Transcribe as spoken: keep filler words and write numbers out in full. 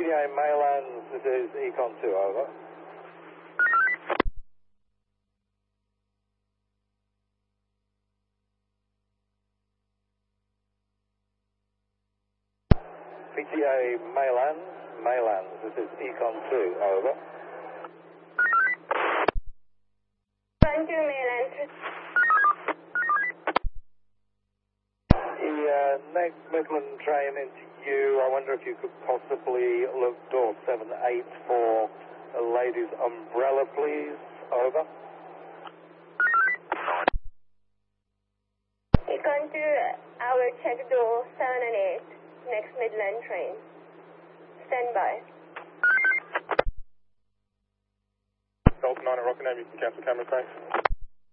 A Maylands, this is Econ two, over. P T A Maylands, Maylands, this is Econ two, over. Econ two Maylands. The uh, next Midland train into you, I wonder if you could possibly look door seven eight for a lady's umbrella, please, over. Econ two, I will check door seven and eight, next Midland train. Stand by. Delta nine at Rockingham, you can cancel camera, thanks.